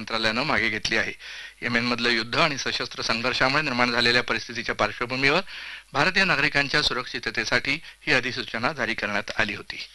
मंत्रालयानं मागे घेतली आहे. येमेनमधलं युद्ध आणि सशस्त्र संघर्षामुळे निर्माण झालेल्या परिस्थितीच्या पार्श्वभूमीवर भारतीय नागरिकांच्या सुरक्षिततेसाठी ही अधिसूचना जारी करण्यात आली होती.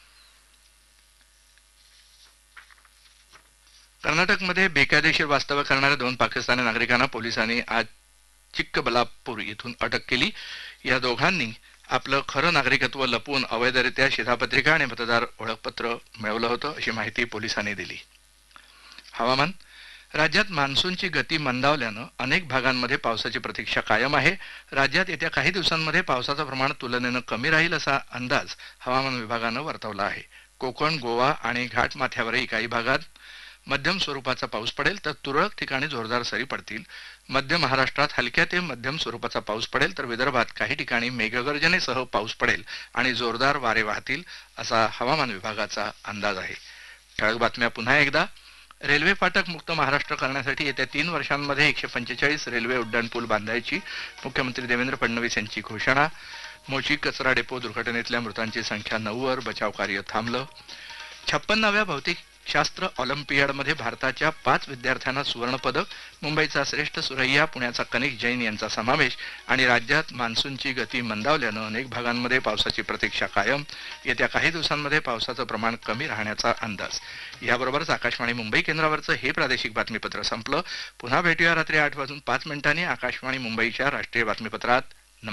कर्नाटकमध्ये बेकायदेशीर वास्तव्य करणाऱ्या 2 पाकिस्तानी नागरिकांना पोलिसांनी आज चिक्कबल्लापूर येथून अटक केली. या दोघांनी आपलं खरं नागरिकत्व लपवून अवैधरित्या शिधापत्रिका आणि मतदार ओळखपत्र मिळवलं होतं, अशी माहिती पोलिसांनी दिली. हवामान. राज्यात मान्सूनची गती मंदावल्यानं अनेक भागांमध्ये पावसाची प्रतीक्षा कायम आहे. राज्यात येत्या काही दिवसांमध्ये पावसाचं प्रमाण तुलनेनं कमी राहील असा अंदाज हवामान विभागानं वर्तवला आहे. कोकण, गोवा आणि घाटमाथ्यावरही काही भागात मध्यम स्वरूपाचा पाऊस पडेल तर तुरळक ठिकाणी जोरदार सरी पडतील. मध्य महाराष्ट्रात हलक्या ते मध्यम स्वरूपाचा पाऊस पडेल तर विदर्भात काही ठिकाणी मेघगर्जनेसह पाऊस पडेल आणि जोरदार वारे वाहतील असा हवामान विभागाचा अंदाज आहे. ठळक बातम्या पुन्हा एकदा. रेल्वे फाटक मुक्त महाराष्ट्र करण्यासाठी येत्या 3 वर्षांमध्ये 145 रेल्वे उड्डाणपूल बांधायची मुख्यमंत्री देवेंद्र फडणवीस यांची घोषणा. मोची कचरा डेपो दुर्घटनेतल्या मृतांची संख्या 9 वर, बचाव कार्य थांबलं. 56व्या भौतिकशास्त्र ऑलिम्पियाडमध्ये भारताच्या 5 विद्यार्थ्यांना सुवर्णपदक. मुंबईचा श्रेष्ठ सुरैया, पुण्याचा कनिक जैन यांचा समावेश. आणि राज्यात मान्सूनची गती मंदावल्यानं अनेक भागांमध्ये पावसाची प्रतीक्षा कायम. येत्या काही दिवसांमध्ये पावसाचं प्रमाण कमी राहण्याचा अंदाज. याबरोबरच आकाशवाणी मुंबई केंद्रावरचं हे प्रादेशिक बातमीपत्र संपलं. पुन्हा भेटूया रात्री 8:05 आकाशवाणी मुंबईच्या राष्ट्रीय बातमीपत्रात.